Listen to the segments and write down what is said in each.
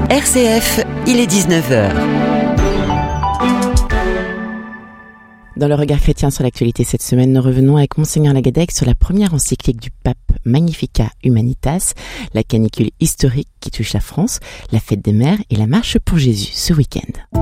RCF, il est 19h. Dans le regard chrétien sur l'actualité cette semaine, nous revenons avec Monseigneur Lagadec sur la première encyclique du pape Magnificat Humanitas, la canicule historique qui touche la France, la fête des mères et la marche pour Jésus ce week-end.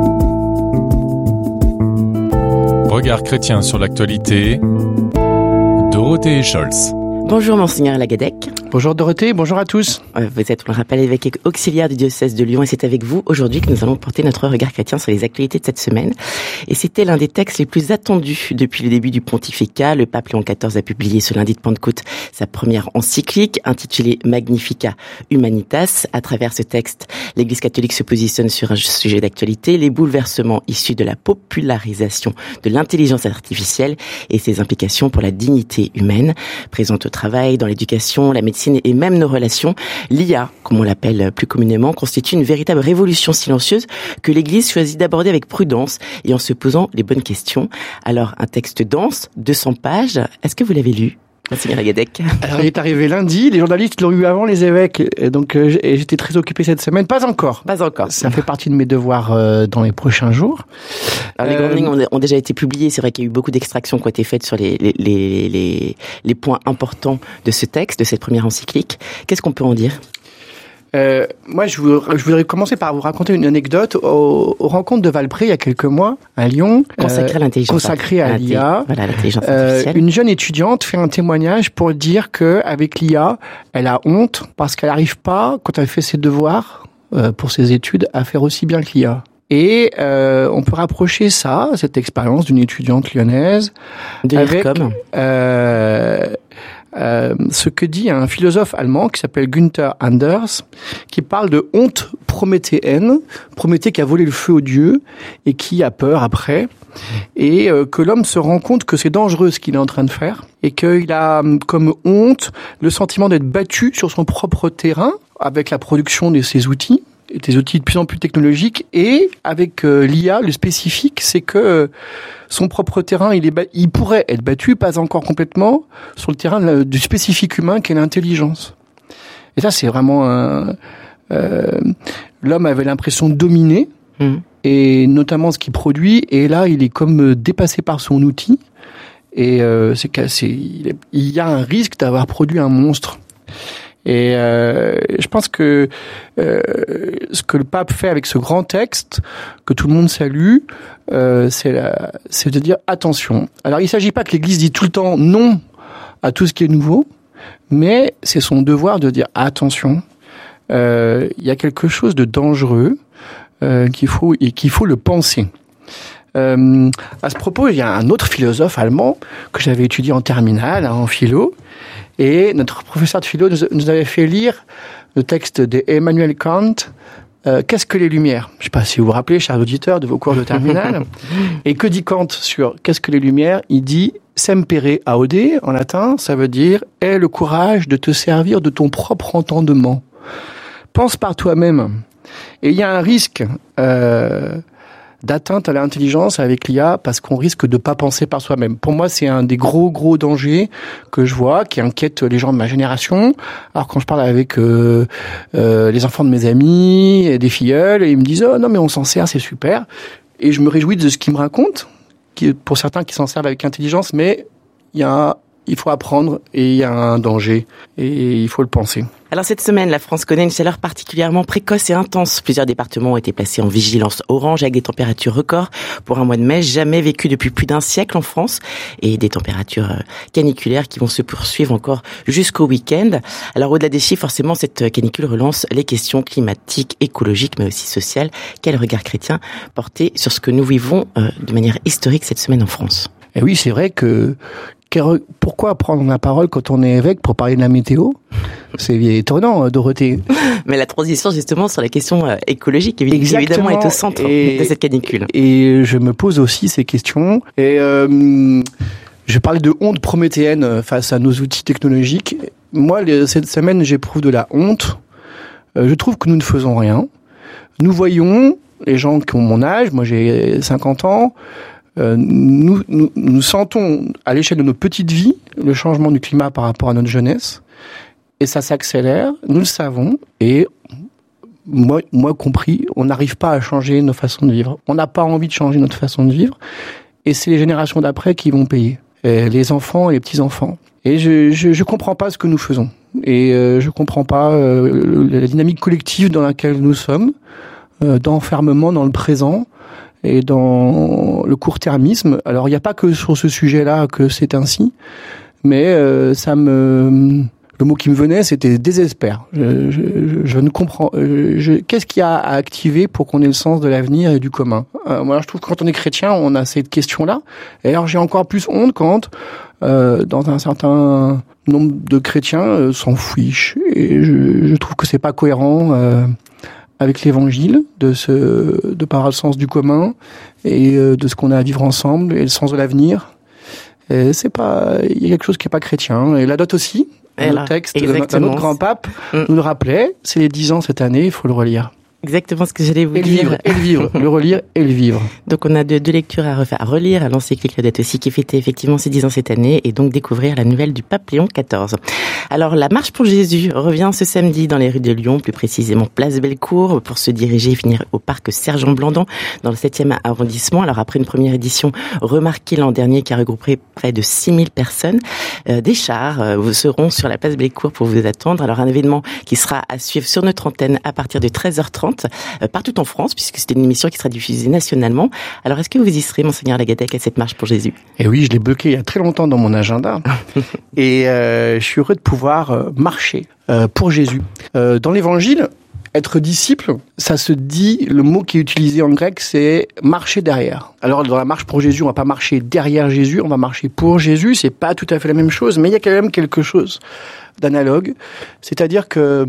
Regard chrétien sur l'actualité, Dorothée Scholz. Bonjour Monseigneur Lagadec. Bonjour Dorothée, bonjour à tous. Vous êtes, on le rappelle, évêque auxiliaire du diocèse de Lyon et c'est avec vous aujourd'hui que nous allons porter notre regard chrétien sur les actualités de cette semaine. Et c'était l'un des textes les plus attendus depuis le début du pontificat. Le pape Léon XIV a publié ce lundi de Pentecôte sa première encyclique intitulée Magnificat Humanitas. À travers ce texte, l'Église catholique se positionne sur un sujet d'actualité, les bouleversements issus de la popularisation de l'intelligence artificielle et ses implications pour la dignité humaine, présente au travail, dans l'éducation, la médecine et même nos relations. L'IA, comme on l'appelle plus communément, constitue une véritable révolution silencieuse que l'Église choisit d'aborder avec prudence et en se posant les bonnes questions. Alors, un texte dense, 200 pages, est-ce que vous l'avez lu, Monseigneur Lagadec? Alors, il est arrivé lundi, les journalistes l'ont eu avant les évêques, et donc j'étais très occupé cette semaine. Pas encore. Ça fait partie de mes devoirs dans les prochains jours. Alors, les grandes lignes ont déjà été publiées. C'est vrai qu'il y a eu beaucoup d'extractions qui ont été faites sur les points importants de ce texte, de cette première encyclique. Qu'est-ce qu'on peut en dire? Moi, je voudrais commencer par vous raconter une anecdote aux rencontres de Valpré il y a quelques mois à Lyon, consacrée à l'IA. Voilà, l'intelligence artificielle. Une jeune étudiante fait un témoignage pour dire que avec l'IA, elle a honte parce qu'elle n'arrive pas, quand elle fait ses devoirs pour ses études, à faire aussi bien que l'IA. Et on peut rapprocher cette expérience d'une étudiante lyonnaise avec ce que dit un philosophe allemand qui s'appelle Günther Anders, qui parle de honte prométhéenne, Prométhée qui a volé le feu aux dieux et qui a peur après, et que l'homme se rend compte que c'est dangereux ce qu'il est en train de faire, et qu'il a comme honte le sentiment d'être battu sur son propre terrain avec la production de ses outils, des outils de plus en plus technologiques, et avec l'IA, le spécifique, c'est que son propre terrain, il pourrait être battu, pas encore complètement, sur le terrain du spécifique humain qu'est l'intelligence. Et ça, c'est vraiment l'homme avait l'impression de dominer, et notamment ce qu'il produit, et là, il est comme dépassé par son outil, et il y a un risque d'avoir produit un monstre. Et je pense que ce que le pape fait avec ce grand texte, que tout le monde salue, c'est de dire attention. Alors il ne s'agit pas que l'Église dise tout le temps non à tout ce qui est nouveau, mais c'est son devoir de dire attention. Il y a quelque chose de dangereux qu'il faut le penser. À ce propos, il y a un autre philosophe allemand que j'avais étudié en terminale, en philo, et notre professeur de philo nous avait fait lire le texte d'Emmanuel Kant, Qu'est-ce que les Lumières? Je ne sais pas si vous vous rappelez, chers auditeurs, de vos cours de terminale. Et que dit Kant sur Qu'est-ce que les Lumières? Il dit Sempere aude, en latin, ça veut dire aie le courage de te servir de ton propre entendement. Pense par toi-même. Et il y a un risque d'atteinte à l'intelligence avec l'IA parce qu'on risque de pas penser par soi-même. Pour moi, c'est un des gros dangers que je vois, qui inquiète les gens de ma génération. Alors quand je parle avec les enfants de mes amis, et des filleuls, ils me disent « Oh non, mais on s'en sert, c'est super ». Et je me réjouis de ce qu'ils me racontent, pour certains qui s'en servent avec intelligence, mais il faut apprendre et il y a un danger et il faut le penser. Alors cette semaine, la France connaît une chaleur particulièrement précoce et intense. Plusieurs départements ont été placés en vigilance orange avec des températures records pour un mois de mai jamais vécu depuis plus d'un siècle en France et des températures caniculaires qui vont se poursuivre encore jusqu'au week-end. Alors au-delà des chiffres, forcément, cette canicule relance les questions climatiques, écologiques mais aussi sociales. Quel regard chrétien porté sur ce que nous vivons de manière historique cette semaine en France? Et oui, c'est vrai que pourquoi prendre la parole quand on est évêque pour parler de la météo? C'est étonnant, Dorothée. Mais la transition, justement, sur la question écologique, évidemment, est au centre de cette canicule. Et je me pose aussi ces questions. Et je parlais de honte prométhéenne face à nos outils technologiques. Moi, cette semaine, j'éprouve de la honte. Je trouve que nous ne faisons rien. Nous voyons les gens qui ont mon âge, moi j'ai 50 ans, nous sentons à l'échelle de nos petites vies le changement du climat par rapport à notre jeunesse, et ça s'accélère, nous le savons, et moi compris, on n'arrive pas à changer nos façons de vivre. On n'a pas envie de changer notre façon de vivre. Et c'est les générations d'après qui vont payer. Les enfants et les petits-enfants. Et je comprends pas ce que nous faisons. Et je comprends pas la dynamique collective dans laquelle nous sommes, d'enfermement dans le présent et dans le court-termisme. Alors, il n'y a pas que sur ce sujet-là que c'est ainsi, mais le mot qui me venait, c'était désespère. Je ne comprends. Qu'est-ce qu'il y a à activer pour qu'on ait le sens de l'avenir et du commun? Moi, je trouve que quand on est chrétien, on a cette question-là. Et alors, j'ai encore plus honte quand, dans un certain nombre de chrétiens, s'en fichent. Et je trouve que c'est pas cohérent avec l'Évangile, de par le sens du commun et de ce qu'on a à vivre ensemble et le sens de l'avenir. Et c'est pas, il y a quelque chose qui est pas chrétien. Et la dot aussi. Le texte d'un autre grand pape nous le rappelait, c'est les 10 ans cette année, il faut le relire. Exactement ce que j'allais vous dire. Et le vivre, le relire et le vivre. Donc on a deux lectures à refaire, à relire, à l'encyclique Laudato aussi, qui fêtait effectivement ses 10 ans cette année, et donc découvrir la nouvelle du pape Léon XIV. Alors la marche pour Jésus revient ce samedi dans les rues de Lyon, plus précisément place Bellecour, pour se diriger et finir au parc Sergent Blandan, dans le 7e arrondissement. Alors après une première édition remarquée l'an dernier qui a regroupé près de 6000 personnes, des chars vous seront sur la place Bellecour pour vous attendre. Alors un événement qui sera à suivre sur notre antenne à partir de 13h30. Partout en France, puisque c'est une émission qui sera diffusée nationalement. Alors, est-ce que vous y serez, Monseigneur Lagadec, à cette marche pour Jésus? Et oui, je l'ai bloqué il y a très longtemps dans mon agenda. Et je suis heureux de pouvoir marcher pour Jésus. Dans l'Évangile, être disciple, ça se dit, le mot qui est utilisé en grec, c'est marcher derrière. Alors, dans la marche pour Jésus, on va pas marcher derrière Jésus, on va marcher pour Jésus. C'est pas tout à fait la même chose, mais il y a quand même quelque chose d'analogue. C'est-à-dire que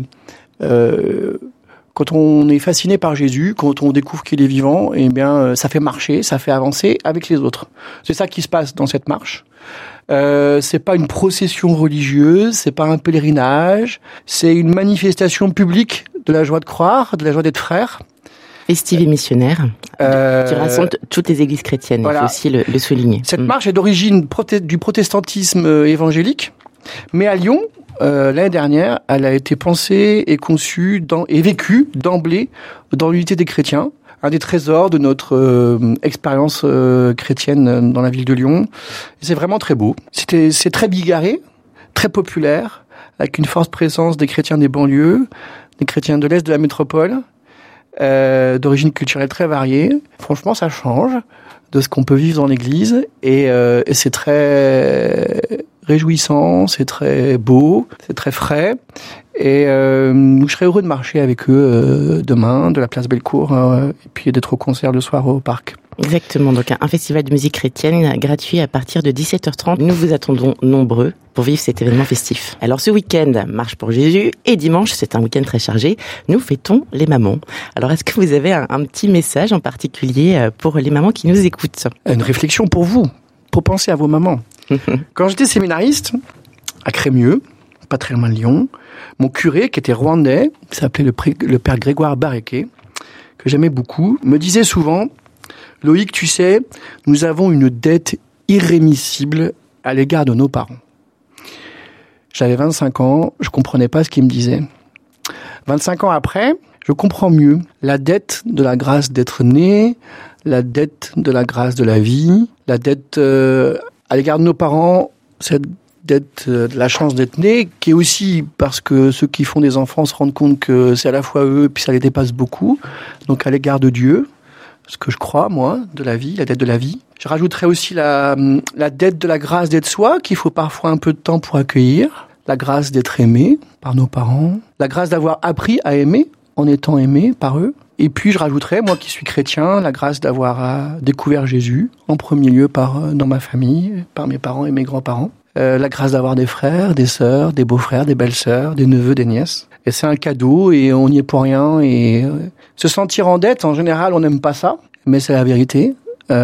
quand on est fasciné par Jésus, quand on découvre qu'il est vivant, eh bien, ça fait marcher, ça fait avancer avec les autres. C'est ça qui se passe dans cette marche. C'est pas une procession religieuse, c'est pas un pèlerinage, c'est une manifestation publique de la joie de croire, de la joie d'être frère. Festive et missionnaire, qui rassemble toutes les églises chrétiennes, voilà. Il faut aussi le souligner. Cette marche est d'origine du protestantisme évangélique, mais à Lyon, l'année dernière, elle a été pensée et conçue et vécue d'emblée dans l'unité des chrétiens. Un des trésors de notre expérience chrétienne dans la ville de Lyon. Et c'est vraiment très beau. C'est très bigarré, très populaire, avec une forte présence des chrétiens des banlieues, des chrétiens de l'Est de la métropole, d'origine culturelle très variée. Franchement, ça change de ce qu'on peut vivre dans l'église et c'est très réjouissant, c'est très beau, c'est très frais. Et je serais heureux de marcher avec eux demain, de la place Bellecour, et puis d'être au concert le soir au parc. Exactement, donc un festival de musique chrétienne gratuit à partir de 17h30. Nous vous attendons nombreux pour vivre cet événement festif. Alors ce week-end, marche pour Jésus, et dimanche, c'est un week-end très chargé, nous fêtons les mamans. Alors est-ce que vous avez un petit message en particulier pour les mamans qui nous écoutent? Une réflexion pour vous, pour penser à vos mamans. Quand j'étais séminariste, à Crémieux, pas très loin de Lyon, mon curé, qui était rwandais, qui s'appelait le père Grégoire Bareke, que j'aimais beaucoup, me disait souvent: Loïc, tu sais, nous avons une dette irrémissible à l'égard de nos parents. J'avais 25 ans, je comprenais pas ce qu'il me disait. 25 ans après, je comprends mieux la dette de la grâce d'être né, la dette de la grâce de la vie, la dette à l'égard de nos parents, cette dette de la chance d'être né, qui est aussi parce que ceux qui font des enfants se rendent compte que c'est à la fois eux, puis ça les dépasse beaucoup, donc à l'égard de Dieu, ce que je crois, moi, de la vie, la dette de la vie. Je rajouterais aussi la dette de la grâce d'être soi, qu'il faut parfois un peu de temps pour accueillir, la grâce d'être aimé par nos parents, la grâce d'avoir appris à aimer en étant aimé par eux. Et puis je rajouterais, moi qui suis chrétien, la grâce d'avoir découvert Jésus, en premier lieu dans ma famille, par mes parents et mes grands-parents. La grâce d'avoir des frères, des sœurs, des beaux-frères, des belles-sœurs, des neveux, des nièces. Et c'est un cadeau et on n'y est pour rien. Et se sentir en dette, en général, on n'aime pas ça, mais c'est la vérité.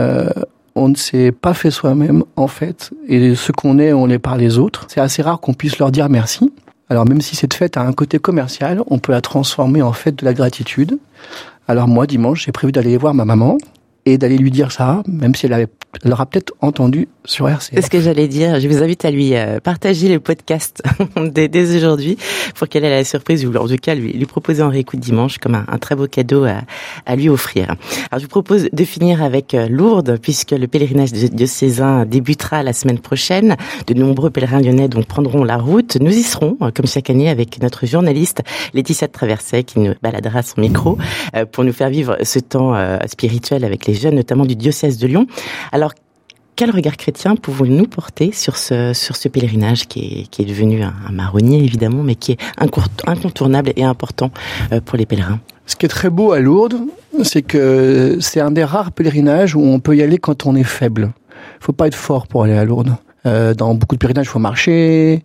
On ne s'est pas fait soi-même, en fait. Et ce qu'on est, on l'est par les autres. C'est assez rare qu'on puisse leur dire merci. Alors même si cette fête a un côté commercial, on peut la transformer en fête de la gratitude. Alors moi, dimanche, j'ai prévu d'aller voir ma maman et d'aller lui dire ça, même si elle aura peut-être entendu sur RCF. C'est ce que j'allais dire. Je vous invite à lui partager le podcast dès aujourd'hui pour qu'elle ait la surprise, ou en tout cas lui proposer en réécoute dimanche comme un très beau cadeau à lui offrir. Alors je vous propose de finir avec Lourdes, puisque le pèlerinage diocésain débutera la semaine prochaine. De nombreux pèlerins lyonnais donc prendront la route. Nous y serons, comme chaque année, avec notre journaliste Laetitia de Traverset, qui nous baladera son micro pour nous faire vivre ce temps spirituel avec les jeunes, notamment du diocèse de Lyon. Alors, quel regard chrétien pouvons-nous porter sur ce pèlerinage qui est devenu un marronnier, évidemment, mais qui est incontournable et important pour les pèlerins? Ce qui est très beau à Lourdes, c'est que c'est un des rares pèlerinages où on peut y aller quand on est faible. Il faut pas être fort pour aller à Lourdes. Dans beaucoup de pèlerinages, il faut marcher.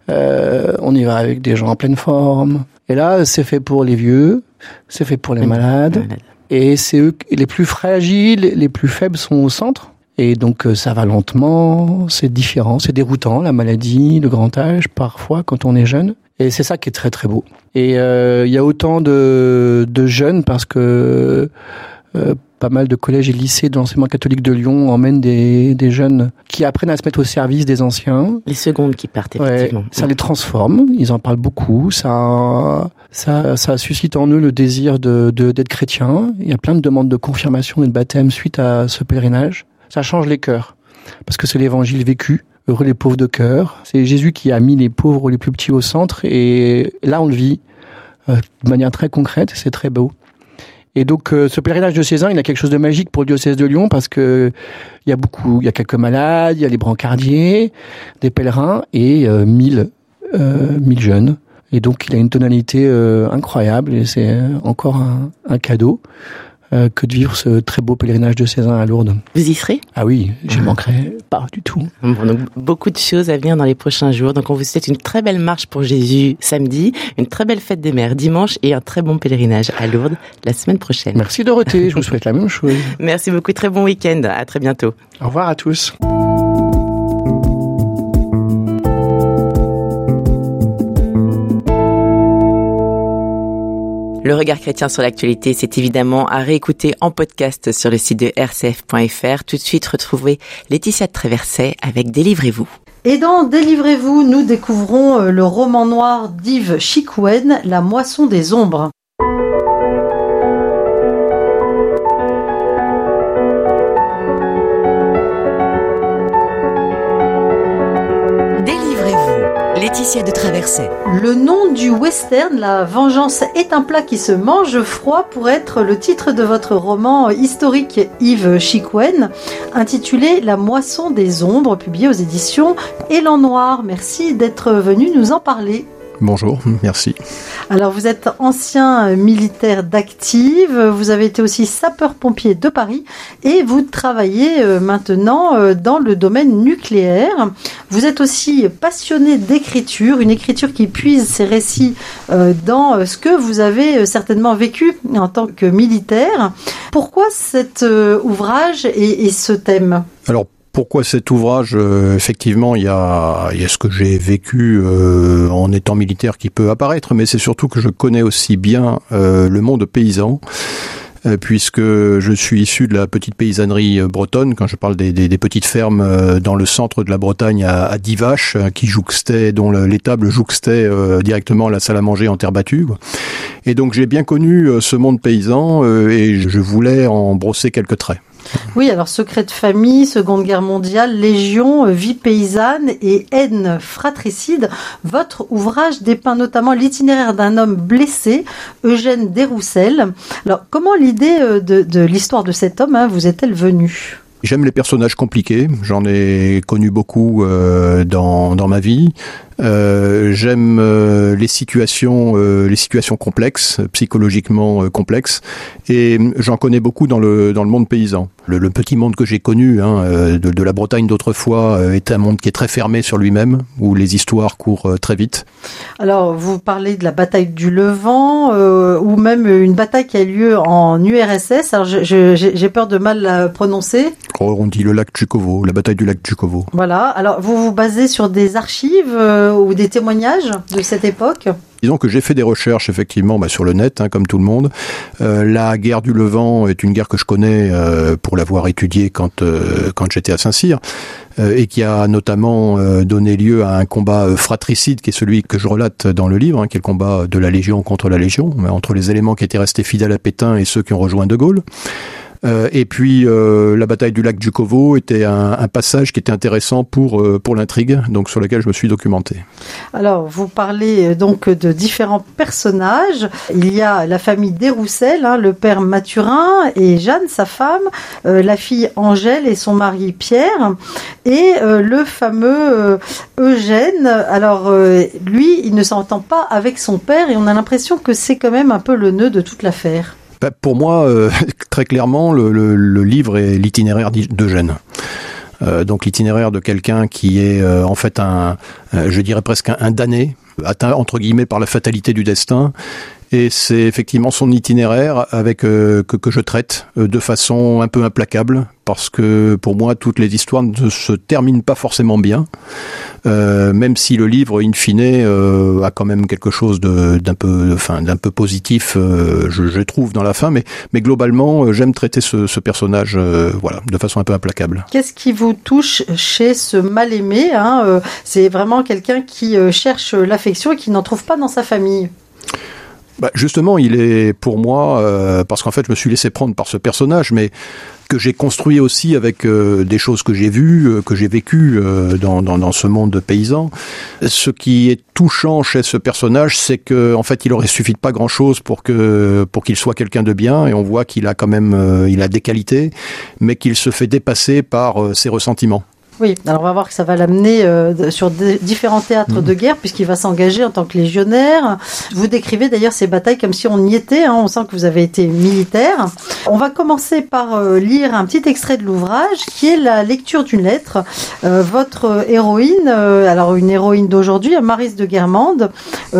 On y va avec des gens en pleine forme. Et là, c'est fait pour les vieux, c'est fait pour les malades. Et c'est eux, les plus fragiles, les plus faibles sont au centre. Et donc, ça va lentement, c'est différent, c'est déroutant, la maladie, le grand âge, parfois, quand on est jeune. Et c'est ça qui est très très beau. Et il y a autant de jeunes parce que pas mal de collèges et lycées de l'enseignement catholique de Lyon emmènent des jeunes qui apprennent à se mettre au service des anciens. Les secondes qui partent, effectivement. Ouais, ça les transforme, ils en parlent beaucoup, ça suscite en eux le désir d'être chrétien. Il y a plein de demandes de confirmation et de baptême suite à ce pèlerinage. Ça change les cœurs, parce que c'est l'évangile vécu. Heureux les pauvres de cœur. C'est Jésus qui a mis les pauvres les plus petits au centre, et là on le vit de manière très concrète, c'est très beau. Et donc ce pèlerinage diocésain, il a quelque chose de magique pour le diocèse de Lyon, parce que il y a quelques malades, il y a les brancardiers, des pèlerins et 1000 jeunes. Et donc il a une tonalité incroyable, et c'est encore un cadeau que de vivre ce très beau pèlerinage diocésain à Lourdes. Vous y serez? Ah oui, j'y manquerai pas du tout. Bon, donc beaucoup de choses à venir dans les prochains jours. Donc on vous souhaite une très belle marche pour Jésus samedi, une très belle fête des mères dimanche et un très bon pèlerinage à Lourdes la semaine prochaine. Merci Dorothée, je vous souhaite la même chose. Merci beaucoup, très bon week-end, à très bientôt. Au revoir à tous. Le regard chrétien sur l'actualité, c'est évidemment à réécouter en podcast sur le site de rcf.fr. Tout de suite, retrouvez Laetitia de Traverset avec Délivrez-vous. Et dans Délivrez-vous, nous découvrons le roman noir d'Yves Chicouen, La moisson des ombres. Laetitia de Traverset. Le nom du western, La vengeance est un plat qui se mange froid, pourrait être le titre de votre roman historique Yves Chicouen, intitulé La moisson des ombres, publié aux éditions Élan Noir. Merci d'être venu nous en parler. Bonjour, merci. Alors vous êtes ancien militaire d'active, vous avez été aussi sapeur-pompier de Paris et vous travaillez maintenant dans le domaine nucléaire. Vous êtes aussi passionné d'écriture, une écriture qui puise ses récits dans ce que vous avez certainement vécu en tant que militaire. Pourquoi cet ouvrage et ce thème ? Alors, pourquoi cet ouvrage ? Effectivement, il y a ce que j'ai vécu en étant militaire qui peut apparaître, mais c'est surtout que je connais aussi bien le monde paysan, puisque je suis issu de la petite paysannerie bretonne. Quand je parle des petites fermes dans le centre de la Bretagne à 10 vaches qui jouxtaient, dont l'étable jouxtait directement la salle à manger en terre battue. Et donc j'ai bien connu ce monde paysan et je voulais en brosser quelques traits. Oui, alors secret de famille, Seconde Guerre mondiale, Légion, vie paysanne et haine fratricide. Votre ouvrage dépeint notamment l'itinéraire d'un homme blessé, Eugène Desroussel. Alors, comment l'idée de l'histoire de cet homme vous est-elle venue ? J'aime les personnages compliqués, j'en ai connu beaucoup dans ma vie. J'aime les situations complexes, psychologiquement complexes, et j'en connais beaucoup dans le monde paysan. Le petit monde que j'ai connu de la Bretagne d'autrefois est un monde qui est très fermé sur lui-même, où les histoires courent très vite. Alors, vous parlez de la bataille du Levant, ou même une bataille qui a lieu en URSS. Alors, j'ai peur de mal la prononcer. Oh, on dit le lac Tchukovo, la bataille du lac Tchukovo. Voilà. Alors, vous vous basez sur des archives ou des témoignages de cette époque ? Disons que j'ai fait des recherches effectivement sur le net, comme tout le monde. La guerre du Levant est une guerre que je connais pour l'avoir étudiée quand j'étais à Saint-Cyr. Et qui a notamment donné lieu à un combat fratricide qui est celui que je relate dans le livre, qui est le combat de la Légion contre la Légion, entre les éléments qui étaient restés fidèles à Pétain et ceux qui ont rejoint De Gaulle. Et puis la bataille du lac du Kovo était un passage qui était intéressant pour l'intrigue, donc sur lequel je me suis documenté. Alors, vous parlez donc de différents personnages. Il y a la famille Desroussel, le père Mathurin et Jeanne, sa femme, la fille Angèle et son mari Pierre, et le fameux Eugène. Alors, lui, il ne s'entend pas avec son père et on a l'impression que c'est quand même un peu le nœud de toute l'affaire. Pour moi, très clairement, le livre est l'itinéraire d'Eugène. Donc l'itinéraire de quelqu'un qui est en fait je dirais presque un damné, atteint entre guillemets par la fatalité du destin. Et c'est effectivement son itinéraire que je traite de façon un peu implacable, parce que pour moi toutes les histoires ne se terminent pas forcément bien, même si le livre in fine a quand même quelque chose d'un peu positif, je trouve dans la fin, mais globalement j'aime traiter ce personnage de façon un peu implacable. Qu'est-ce qui vous touche chez ce mal-aimé, c'est vraiment quelqu'un qui cherche l'affection et qui n'en trouve pas dans sa famille. Justement, il est pour moi, parce qu'en fait je me suis laissé prendre par ce personnage, mais que j'ai construit aussi avec des choses que j'ai vues, que j'ai vécues dans ce monde de paysans. Ce qui est touchant chez ce personnage, c'est que en fait il aurait suffi de pas grand-chose pour qu'il soit quelqu'un de bien, et on voit qu'il a quand même il a des qualités, mais qu'il se fait dépasser par ses ressentiments. Oui, alors on va voir que ça va l'amener sur différents théâtres de guerre, puisqu'il va s'engager en tant que légionnaire. Vous décrivez d'ailleurs ces batailles comme si on y était, on sent que vous avez été militaire. On va commencer par lire un petit extrait de l'ouvrage, qui est la lecture d'une lettre. Votre héroïne, alors une héroïne d'aujourd'hui, Maryse de Guermantes,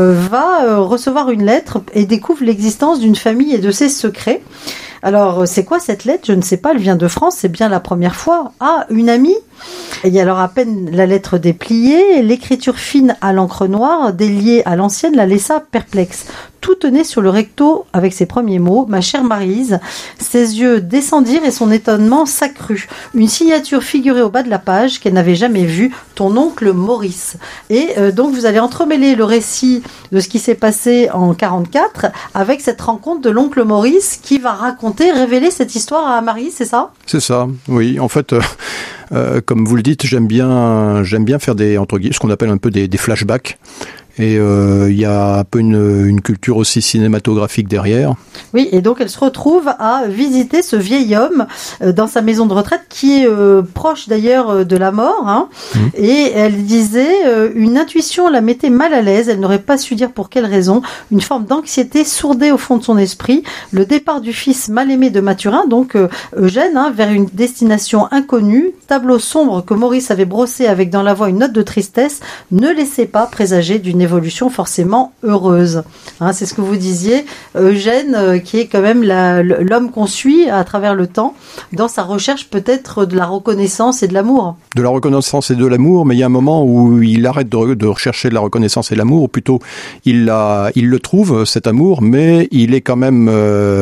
va recevoir une lettre et découvre l'existence d'une famille et de ses secrets. Alors, c'est quoi cette lettre ? Je ne sais pas, elle vient de France, c'est bien la première fois. Ah, une amie ? Il y a alors à peine la lettre dépliée, l'écriture fine à l'encre noire, déliée à l'ancienne, la laissa perplexe. Tout tenait sur le recto avec ces premiers mots. Ma chère Maryse, ses yeux descendirent et son étonnement s'accrut. Une signature figurait au bas de la page qu'elle n'avait jamais vue, ton oncle Maurice. Et donc vous allez entremêler le récit de ce qui s'est passé en 1944 avec cette rencontre de l'oncle Maurice qui va révéler cette histoire à Maryse, c'est ça ? C'est ça, oui. En fait, comme vous le dites, j'aime bien faire ce qu'on appelle un peu des flashbacks. Et il y a un peu une culture aussi cinématographique derrière. Oui, et donc elle se retrouve à visiter ce vieil homme dans sa maison de retraite qui est proche d'ailleurs de la mort. Et elle disait, une intuition la mettait mal à l'aise, elle n'aurait pas su dire pour quelle raison, une forme d'anxiété sourdait au fond de son esprit, le départ du fils mal aimé de Mathurin, donc Eugène, vers une destination inconnue, tableau sombre que Maurice avait brossé avec dans la voix une note de tristesse, ne laissait pas présager d'une évolution forcément heureuse. C'est ce que vous disiez, Eugène, qui est quand même l'homme qu'on suit à travers le temps, dans sa recherche peut-être de la reconnaissance et de l'amour. De la reconnaissance et de l'amour, mais il y a un moment où il arrête de rechercher de la reconnaissance et de l'amour, ou plutôt il le trouve, cet amour, mais il est quand même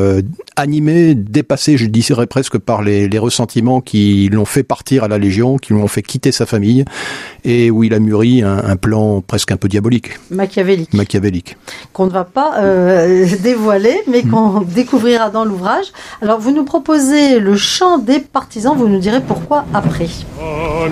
animé, dépassé, je dirais presque, par les ressentiments qui l'ont fait partir à la Légion, qui l'ont fait quitter sa famille, et où il a mûri un plan presque un peu diabolique. Machiavélique. Qu'on ne va pas dévoiler, mais qu'on découvrira dans l'ouvrage. Alors, vous nous proposez le chant des partisans, vous nous direz pourquoi après.